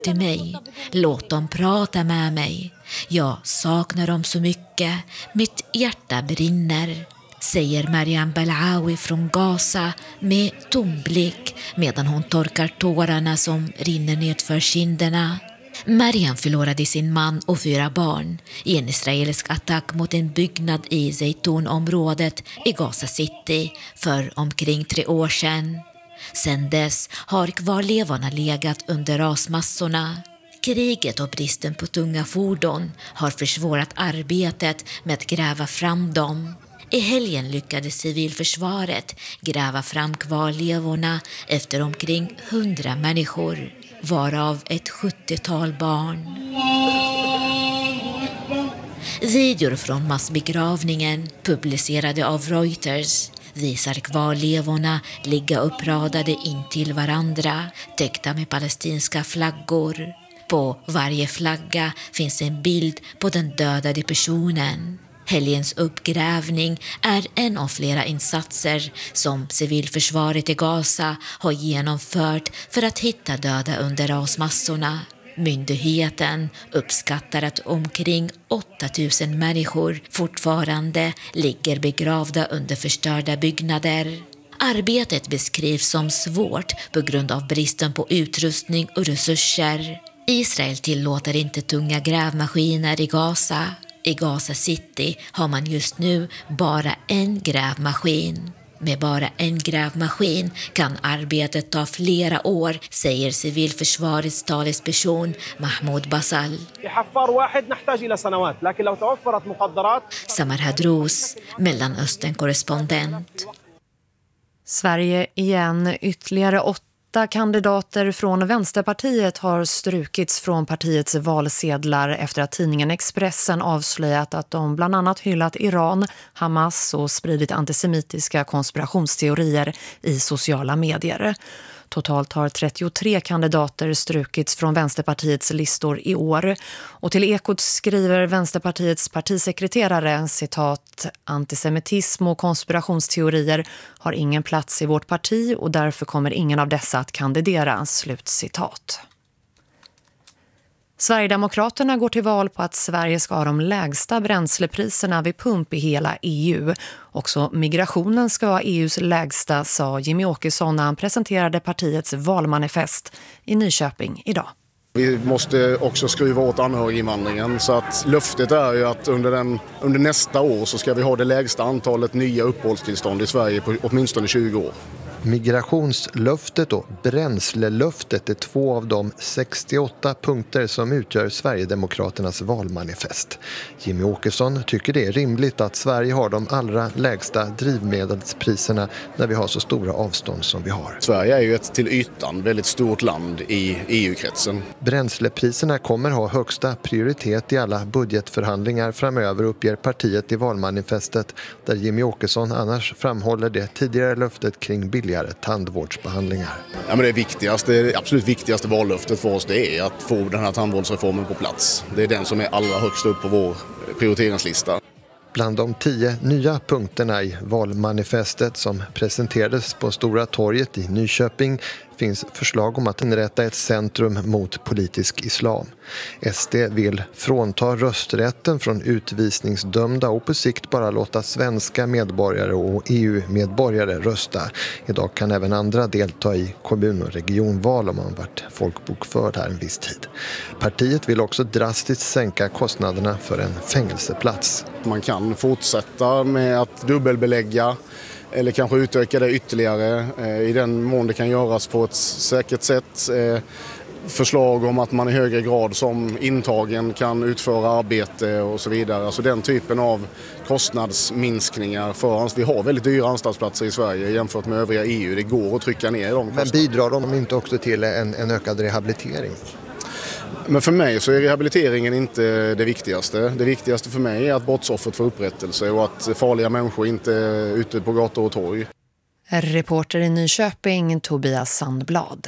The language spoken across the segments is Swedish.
till mig. Låt dem prata med mig. Jag saknar dem så mycket. Mitt hjärta brinner, säger Mariam Balawi från Gaza med tom blick medan hon torkar tårarna som rinner nedför kinderna. Mariam förlorade sin man och 4 barn i en israelisk attack mot en byggnad i Zaytonområdet i Gaza City för omkring 3 år sedan. Sedan dess har kvarlevorna legat under rasmassorna. Kriget och bristen på tunga fordon har försvårat arbetet med att gräva fram dem. I helgen lyckades civilförsvaret gräva fram kvarlevorna efter omkring 100 människor, varav ett 70-tal barn. Videor från massbegravningen publicerade av Reuters visar kvarlevorna ligga uppradade intill varandra, täckta med palestinska flaggor. På varje flagga finns en bild på den dödade personen. Helgens uppgrävning är en av flera insatser som civilförsvaret i Gaza har genomfört för att hitta döda under rasmassorna. Myndigheten uppskattar att omkring 8000 människor fortfarande ligger begravda under förstörda byggnader. Arbetet beskrivs som svårt på grund av bristen på utrustning och resurser. Israel tillåter inte tunga grävmaskiner i Gaza. I Gaza City har man just nu bara en grävmaskin. Med bara en grävmaskin kan arbetet ta flera år, säger civilförsvarets talesperson Mahmoud Basal. Samar Hadrous, Mellanöstern-korrespondent. Sverige igen, ytterligare 8 kandidater från Vänsterpartiet har strukits från partiets valsedlar efter att tidningen Expressen avslöjat att de bland annat hyllat Iran, Hamas och spridit antisemitiska konspirationsteorier i sociala medier. Totalt har 33 kandidater strukits från Vänsterpartiets listor i år. Och till Ekot skriver Vänsterpartiets partisekreterare, citat, antisemitism och konspirationsteorier har ingen plats i vårt parti och därför kommer ingen av dessa att kandidera, slutcitat. Sverigedemokraterna går till val på att Sverige ska ha de lägsta bränslepriserna vid pump i hela EU. Också migrationen ska vara EUs lägsta, sa Jimmy Åkesson när han presenterade partiets valmanifest i Nyköping idag. Vi måste också skruva åt anhöriginvandringen, så att löftet är ju att under nästa år så ska vi ha det lägsta antalet nya uppehållstillstånd i Sverige på åtminstone 20 år. Migrationslöftet och bränslelöftet är 2 av de 68 punkter som utgör Sverigedemokraternas valmanifest. Jimmy Åkesson tycker det är rimligt att Sverige har de allra lägsta drivmedelspriserna när vi har så stora avstånd som vi har. Sverige är ju ett till ytan väldigt stort land i EU-kretsen. Bränslepriserna kommer ha högsta prioritet i alla budgetförhandlingar framöver, uppger partiet i valmanifestet, där Jimmy Åkesson annars framhåller det tidigare löftet kring billigare tandvårdsbehandlingar. Ja, men det absolut viktigaste vallöftet för oss, det är att få den här tandvårdsreformen på plats. Det är den som är allra högst upp på vår prioriteringslista. Bland de 10 nya punkterna i valmanifestet som presenterades på Stora torget i Nyköping finns förslag om att inrätta ett centrum mot politisk islam. SD vill frånta rösträtten från utvisningsdömda och på sikt bara låta svenska medborgare och EU-medborgare rösta. Idag kan även andra delta i kommun- och regionval om man varit folkbokförd här en viss tid. Partiet vill också drastiskt sänka kostnaderna för en fängelseplats. Man kan fortsätta med att dubbelbelägga eller kanske utöka det ytterligare i den mån det kan göras på ett säkert sätt. Förslag om att man i högre grad som intagen kan utföra arbete och så vidare. Alltså den typen av kostnadsminskningar för oss. Vi har väldigt dyra anstaltsplatser i Sverige jämfört med övriga EU. Det går att trycka ner dem. Men bidrar de inte också till en ökad rehabilitering? Men för mig så är rehabiliteringen inte det viktigaste. Det viktigaste för mig är att brottsoffret får upprättelse och att farliga människor inte är ute på gator och torg. Reporter i Nyköping, Tobias Sandblad.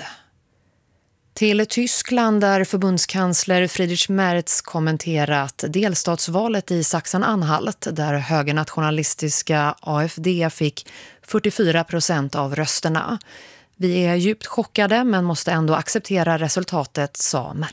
Till Tyskland där förbundskansler Friedrich Merz kommenterat delstatsvalet i Sachsen-Anhalt där högernationalistiska AfD fick 44% av rösterna. Vi är djupt chockade men måste ändå acceptera resultatet, sa Merkel.